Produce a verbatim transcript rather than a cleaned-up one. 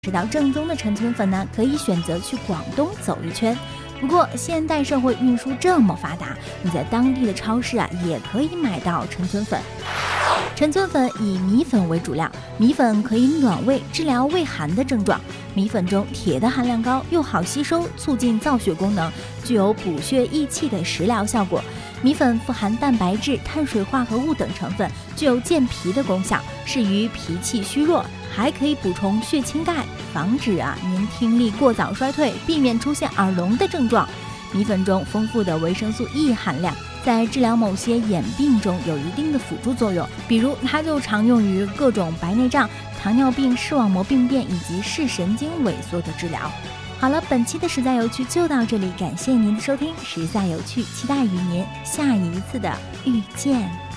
吃到正宗的陈村粉呢，可以选择去广东走一圈。不过现代社会运输这么发达，你在当地的超市啊也可以买到陈村粉。陈村粉以米粉为主料，米粉可以暖胃，治疗胃寒的症状。米粉中铁的含量高，又好吸收，促进造血功能，具有补血益气的食疗效果。米粉富含蛋白质、碳水化合物等成分，具有健脾的功效，适于脾气虚弱，还可以补充血清钙，防止啊您听力过早衰退，避免出现耳聋的症状。米粉中丰富的维生素 E 含量，在治疗某些眼病中有一定的辅助作用，比如它就常用于各种白内障、糖尿病、视网膜病变以及视神经萎缩的治疗。好了，本期的实在有趣就到这里，感谢您的收听，实在有趣，期待与您下一次的遇见。